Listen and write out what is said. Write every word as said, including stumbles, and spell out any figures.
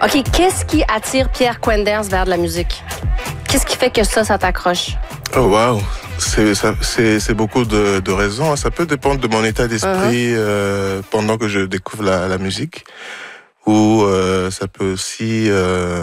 OK, qu'est-ce qui attire Pierre Quenders vers de la musique? Qu'est-ce qui fait que ça, ça t'accroche? Oh, wow! C'est, ça, c'est, c'est beaucoup de, de raisons. Ça peut dépendre de mon état d'esprit uh-huh. euh, pendant que je découvre la, la musique. Ou euh, ça peut aussi... Euh